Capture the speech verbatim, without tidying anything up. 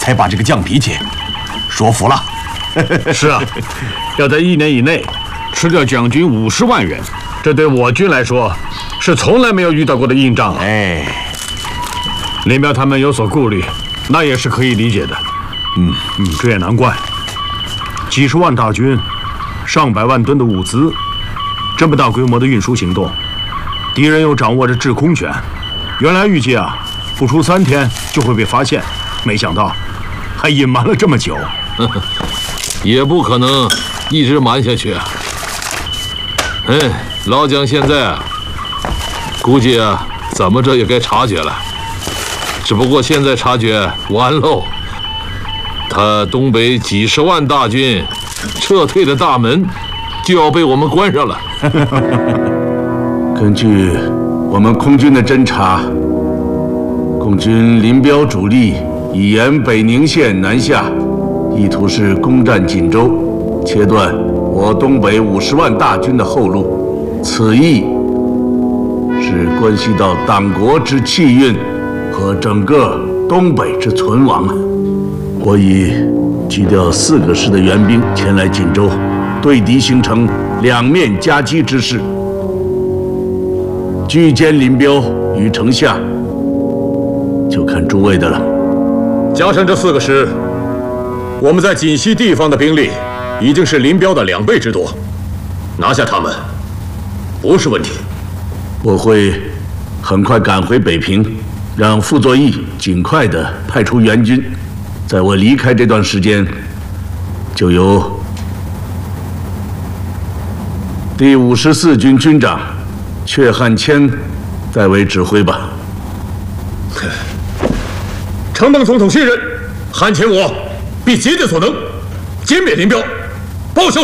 才把这个犟脾气说服了。 是啊，要在一年以内吃掉蒋军五十万人，这对我军来说是从来没有遇到过的硬仗啊！ 哎， 林彪他们有所顾虑，那也是可以理解的。嗯嗯，这也难怪，几十万大军，上百万吨的物资，这么大规模的运输行动，敌人又掌握着制空权，原来预计啊，不出三天就会被发现，没想到还隐瞒了这么久。 也不可能一直瞒下去啊！哎，老蒋现在啊，估计啊，怎么着也该察觉了。只不过现在察觉完喽，他东北几十万大军撤退的大门就要被我们关上了。 根据我们空军的侦察，共军林彪主力已沿北宁县南下，意图是攻占锦州，切断我东北五十万大军的后路。此役是关系到党国之气运和整个东北之存亡啊！我已集调四个师的援兵前来锦州，对敌形成两面夹击之势。拒歼林彪于城下，就看诸位的了。 加上这四个师，我们在锦西地方的兵力已经是林彪的两倍之多，拿下他们不是问题。 我会很快赶回北平，让傅作义尽快地派出援军。在我离开这段时间，就由第五十四军军长阙汉谦代为指挥吧。 承蒙总统信任，汉卿我必竭尽所能，歼灭林彪，报效